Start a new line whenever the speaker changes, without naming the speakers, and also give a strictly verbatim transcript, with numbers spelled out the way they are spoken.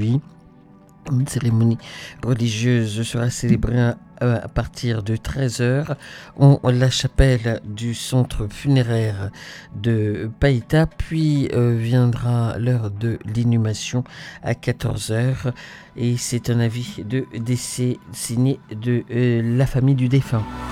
aujourd'hui. Une cérémonie religieuse sera célébrée à, à partir de treize heures en la chapelle du centre funéraire de Païta, puis euh, viendra l'heure de l'inhumation à quatorze heures et c'est un avis de décès signé de euh, la famille du défunt.